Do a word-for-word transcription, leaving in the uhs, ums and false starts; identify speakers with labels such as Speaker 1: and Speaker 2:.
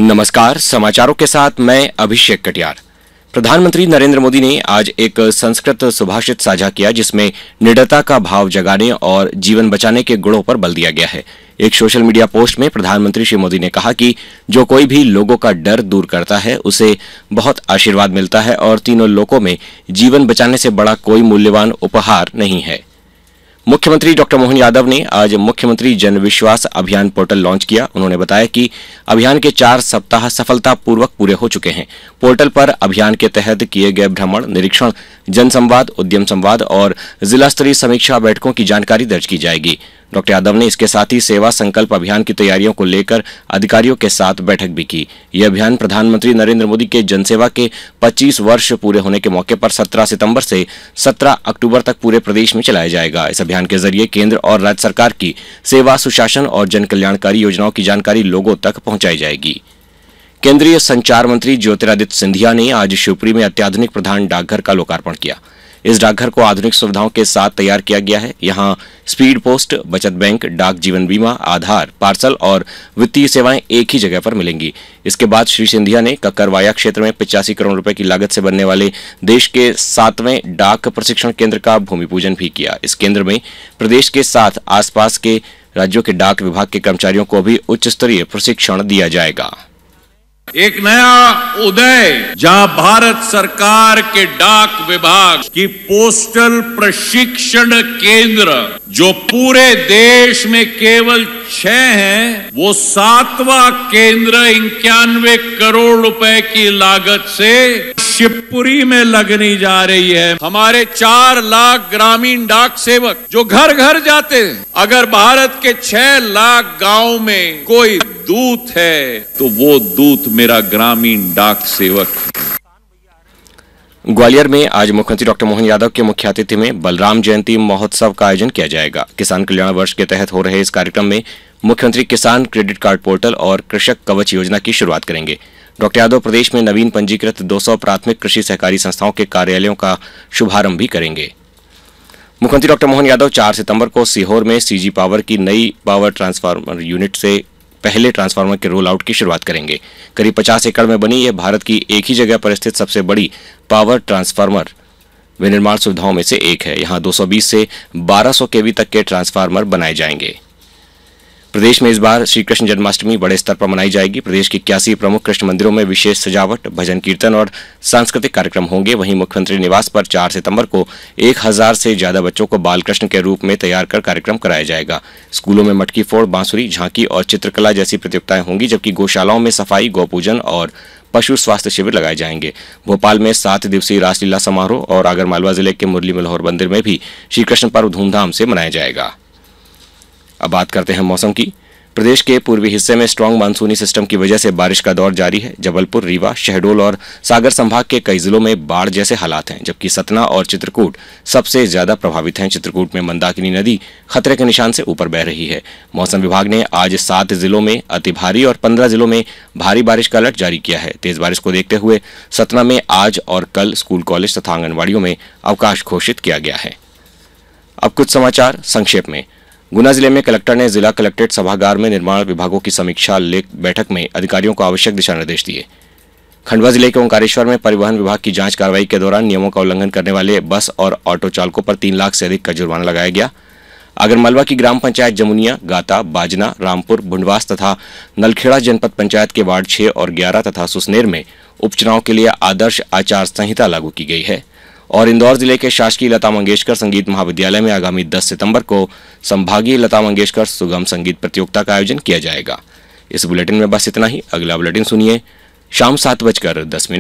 Speaker 1: नमस्कार, समाचारों के साथ मैं अभिषेक कटियार। प्रधानमंत्री नरेंद्र मोदी ने आज एक संस्कृत सुभाषित साझा किया जिसमें निडरता का भाव जगाने और जीवन बचाने के गुणों पर बल दिया गया है। एक सोशल मीडिया पोस्ट में प्रधानमंत्री श्री मोदी ने कहा कि जो कोई भी लोगों का डर दूर करता है उसे बहुत आशीर्वाद मिलता है और तीनों लोकों में जीवन बचाने से बड़ा कोई मूल्यवान उपहार नहीं है। मुख्यमंत्री डॉक्टर मोहन यादव ने आज मुख्यमंत्री जन विश्वास अभियान पोर्टल लॉन्च किया। उन्होंने बताया कि अभियान के चार सप्ताह सफलतापूर्वक पूरे हो चुके हैं। पोर्टल पर अभियान के तहत किए गए भ्रमण, निरीक्षण, जनसंवाद, उद्यम संवाद और जिला स्तरीय समीक्षा बैठकों की जानकारी दर्ज की जाएगी। डॉक्टर यादव ने इसके साथ ही सेवा संकल्प अभियान की तैयारियों को लेकर अधिकारियों के साथ बैठक भी की। यह अभियान प्रधानमंत्री नरेंद्र मोदी के जनसेवा के पच्चीस वर्ष पूरे होने के मौके पर सत्रह सितंबर से सत्रह अक्टूबर तक पूरे प्रदेश में चलाया जाएगा। इस अभियान के जरिए केंद्र और राज्य सरकार की सेवा, सुशासन और जन कल्याणकारी योजनाओं की जानकारी लोगों तक पहुंचाई जाएगी। केंद्रीय संचार मंत्री ज्योतिरादित्य सिंधिया ने आज शिवपुरी में अत्याधुनिक प्रधान डाकघर का लोकार्पण किया। इस डाकघर को आधुनिक सुविधाओं के साथ तैयार किया गया है। यहां स्पीड पोस्ट, बचत बैंक, डाक जीवन बीमा, आधार, पार्सल और वित्तीय सेवाएं एक ही जगह पर मिलेंगी। इसके बाद श्री सिंधिया ने कक्करवाया क्षेत्र में पिचासी करोड़ रुपए की लागत से बनने वाले देश के सातवें डाक प्रशिक्षण केंद्र का भूमि पूजन भी किया। इस केंद्र में प्रदेश के साथ आसपास के राज्यों के डाक विभाग के कर्मचारियों को भी उच्च स्तरीय प्रशिक्षण दिया जाएगा।
Speaker 2: एक नया उदय जहां भारत सरकार के डाक विभाग की पोस्टल प्रशिक्षण केंद्र जो पूरे देश में केवल छह हैं, वो सातवां केंद्र इक्यानवे करोड़ रुपए की लागत से शिवपुरी में लगने जा रही है। हमारे चार लाख ग्रामीण डाक सेवक जो घर घर जाते हैं, अगर भारत के छह लाख गांव में कोई दूत है तो वो दूत मेरा ग्रामीण डाक सेवक है।
Speaker 1: ग्वालियर में आज मुख्यमंत्री डॉक्टर मोहन यादव के मुख्य आतिथ्य में बलराम जयंती महोत्सव का आयोजन किया जाएगा। किसान कल्याण वर्ष के तहत हो रहे इस कार्यक्रम में मुख्यमंत्री किसान क्रेडिट कार्ड पोर्टल और कृषक कवच योजना की शुरुआत करेंगे। डॉक्टर यादव प्रदेश में नवीन पंजीकृत दो सौ प्राथमिक कृषि सहकारी संस्थाओं के कार्यालयों का शुभारंभ भी करेंगे। मुख्यमंत्री डॉक्टर मोहन यादव चार सितंबर को सीहोर में सीजी पावर की नई पावर ट्रांसफार्मर यूनिट से पहले ट्रांसफार्मर के रोल आउट की शुरुआत करेंगे। करीब पचास एकड़ में बनी यह भारत की एक ही जगह पर स्थित सबसे बड़ी पावर ट्रांसफार्मर विनिर्माण सुविधाओं में से एक है। यहां दो सौ बीस से बारह सौ केवी तक के ट्रांसफार्मर बनाए जाएंगे। प्रदेश में इस बार श्री कृष्ण जन्माष्टमी बड़े स्तर पर मनाई जाएगी। प्रदेश के इक्यासी प्रमुख कृष्ण मंदिरों में विशेष सजावट, भजन कीर्तन और सांस्कृतिक कार्यक्रम होंगे। वहीं मुख्यमंत्री निवास पर चार सितंबर को एक हजार से ज्यादा बच्चों को बाल कृष्ण के रूप में तैयार कर कार्यक्रम कराया जाएगा। स्कूलों में मटकी फोड़, बांसुरी, झांकी और चित्रकला जैसी प्रतियोगिताएं होंगी, जबकि गौशालाओं में सफाई, गौपूजन और पशु स्वास्थ्य शिविर लगाए जाएंगे। भोपाल में सात दिवसीय रासलीला समारोह और आगरमालवा जिले के मुरली मनोहर मंदिर में भी श्री कृष्ण पर्व धूमधाम से मनाया जाएगा। अब बात करते हैं मौसम की। प्रदेश के पूर्वी हिस्से में स्ट्रांग मानसूनी सिस्टम की वजह से बारिश का दौर जारी है। जबलपुर, रीवा, शहडोल और सागर संभाग के कई जिलों में बाढ़ जैसे हालात हैं, जबकि सतना और चित्रकूट सबसे ज्यादा प्रभावित हैं। चित्रकूट में मंदाकिनी नदी खतरे के निशान से ऊपर बह रही है। मौसम विभाग ने आज सात जिलों में अति भारी और पंद्रह जिलों में भारी बारिश का अलर्ट जारी किया है। तेज बारिश को देखते हुए सतना में आज और कल स्कूल, कॉलेज तथा आंगनबाड़ियों में अवकाश घोषित किया गया है। अब कुछ समाचार संक्षेप में। गुना जिले में कलेक्टर ने जिला कलेक्ट्रेट सभागार में निर्माण विभागों की समीक्षा बैठक में अधिकारियों को आवश्यक दिशा निर्देश दिए। खंडवा जिले के ओंकारेश्वर में परिवहन विभाग की जांच कार्रवाई के दौरान नियमों का उल्लंघन करने वाले बस और ऑटो चालकों पर तीन लाख से अधिक का जुर्माना लगाया गया। आगरमालवा की ग्राम पंचायत जमुनिया, गाता, बाजना, रामपुर, बुंडवास तथा नलखेड़ा जनपद पंचायत के वार्ड छह और ग्यारह तथा सुसनेर में उपचुनाव के लिए आदर्श आचार संहिता लागू की गई है। और इंदौर जिले के शासकीय लता मंगेशकर संगीत महाविद्यालय में आगामी दस सितंबर को संभागीय लता मंगेशकर सुगम संगीत प्रतियोगिता का आयोजन किया जाएगा। इस बुलेटिन में बस इतना ही। अगला बुलेटिन सुनिए शाम सात बजकर दस मिनट